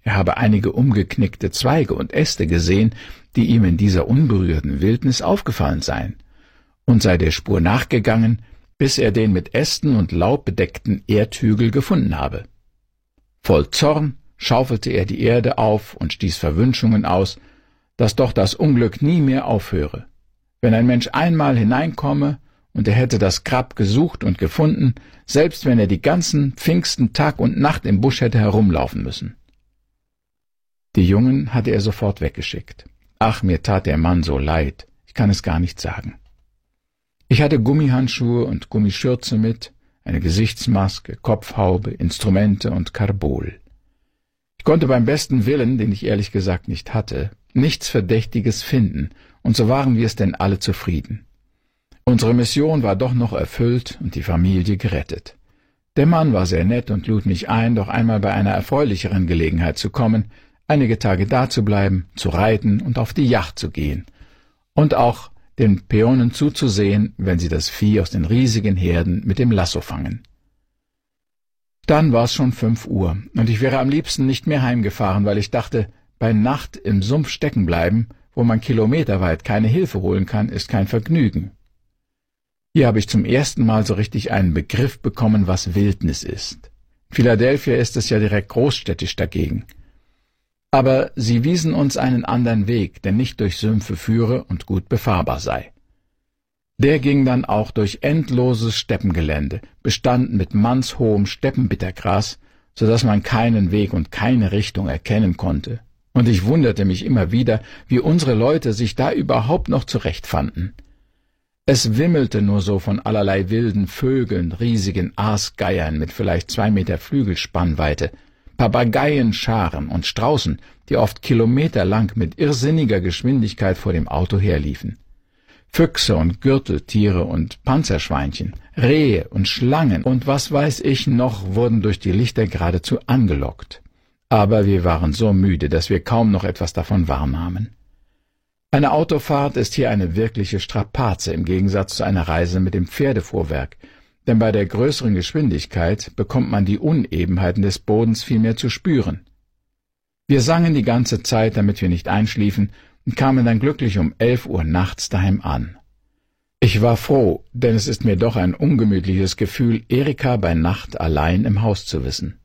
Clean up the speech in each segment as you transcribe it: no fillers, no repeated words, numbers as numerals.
Er habe einige umgeknickte Zweige und Äste gesehen, die ihm in dieser unberührten Wildnis aufgefallen seien, und sei der Spur nachgegangen, bis er den mit Ästen und Laub bedeckten Erdhügel gefunden habe. Voll Zorn schaufelte er die Erde auf und stieß Verwünschungen aus, dass doch das Unglück nie mehr aufhöre. Wenn ein Mensch einmal hineinkomme und er hätte das Grab gesucht und gefunden, selbst wenn er die ganzen Pfingsten Tag und Nacht im Busch hätte herumlaufen müssen. Die Jungen hatte er sofort weggeschickt. Ach, mir tat der Mann so leid, ich kann es gar nicht sagen. Ich hatte Gummihandschuhe und Gummischürze mit, eine Gesichtsmaske, Kopfhaube, Instrumente und Karbol. Ich konnte beim besten Willen, den ich ehrlich gesagt nicht hatte, nichts Verdächtiges finden, und so waren wir es denn alle zufrieden. Unsere Mission war doch noch erfüllt und die Familie gerettet. Der Mann war sehr nett und lud mich ein, doch einmal bei einer erfreulicheren Gelegenheit zu kommen, einige Tage dazubleiben, zu reiten und auf die Jacht zu gehen und auch den Peonen zuzusehen, wenn sie das Vieh aus den riesigen Herden mit dem Lasso fangen. Dann war es schon 5 Uhr, und ich wäre am liebsten nicht mehr heimgefahren, weil ich dachte, bei Nacht im Sumpf stecken bleiben, wo man kilometerweit keine Hilfe holen kann, ist kein Vergnügen. Hier habe ich zum ersten Mal so richtig einen Begriff bekommen, was Wildnis ist. In Philadelphia ist es ja direkt großstädtisch dagegen. Aber sie wiesen uns einen anderen Weg, der nicht durch Sümpfe führe und gut befahrbar sei. Der ging dann auch durch endloses Steppengelände, bestanden mit mannshohem Steppenbittergras, so dass man keinen Weg und keine Richtung erkennen konnte. Und ich wunderte mich immer wieder, wie unsere Leute sich da überhaupt noch zurechtfanden. Es wimmelte nur so von allerlei wilden Vögeln, riesigen Aasgeiern mit vielleicht 2 Meter Flügelspannweite, Papageienscharen und Straußen, die oft kilometerlang mit irrsinniger Geschwindigkeit vor dem Auto herliefen. Füchse und Gürteltiere und Panzerschweinchen, Rehe und Schlangen und was weiß ich noch wurden durch die Lichter geradezu angelockt. Aber wir waren so müde, dass wir kaum noch etwas davon wahrnahmen. Eine Autofahrt ist hier eine wirkliche Strapaze im Gegensatz zu einer Reise mit dem Pferdefuhrwerk, denn bei der größeren Geschwindigkeit bekommt man die Unebenheiten des Bodens viel mehr zu spüren. Wir sangen die ganze Zeit, damit wir nicht einschliefen, und kamen dann glücklich um 11 Uhr nachts daheim an. Ich war froh, denn es ist mir doch ein ungemütliches Gefühl, Erika bei Nacht allein im Haus zu wissen.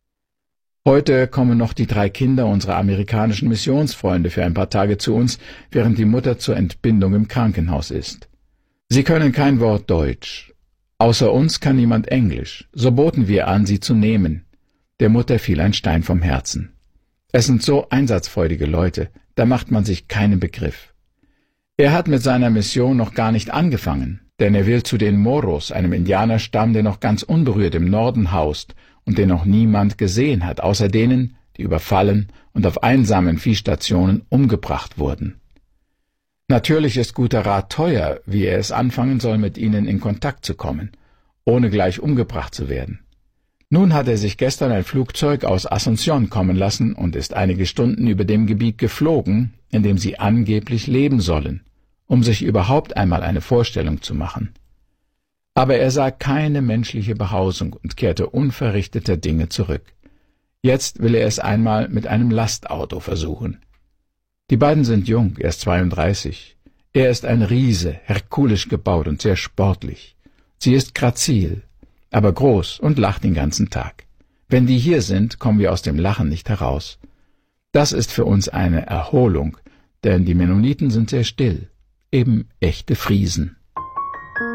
Heute kommen noch die 3 Kinder unserer amerikanischen Missionsfreunde für ein paar Tage zu uns, während die Mutter zur Entbindung im Krankenhaus ist. Sie können kein Wort Deutsch. Außer uns kann niemand Englisch. So boten wir an, sie zu nehmen. Der Mutter fiel ein Stein vom Herzen. Es sind so einsatzfreudige Leute, da macht man sich keinen Begriff. Er hat mit seiner Mission noch gar nicht angefangen, denn er will zu den Moros, einem Indianerstamm, der noch ganz unberührt im Norden haust und den noch niemand gesehen hat, außer denen, die überfallen und auf einsamen Viehstationen umgebracht wurden. Natürlich ist guter Rat teuer, wie er es anfangen soll, mit ihnen in Kontakt zu kommen, ohne gleich umgebracht zu werden. Nun hat er sich gestern ein Flugzeug aus Asunción kommen lassen und ist einige Stunden über dem Gebiet geflogen, in dem sie angeblich leben sollen, um sich überhaupt einmal eine Vorstellung zu machen. Aber er sah keine menschliche Behausung und kehrte unverrichteter Dinge zurück. Jetzt will er es einmal mit einem Lastauto versuchen. Die beiden sind jung, er ist 32. Er ist ein Riese, herkulisch gebaut und sehr sportlich. Sie ist grazil, aber groß und lacht den ganzen Tag. Wenn die hier sind, kommen wir aus dem Lachen nicht heraus. Das ist für uns eine Erholung, denn die Mennoniten sind sehr still, eben echte Friesen.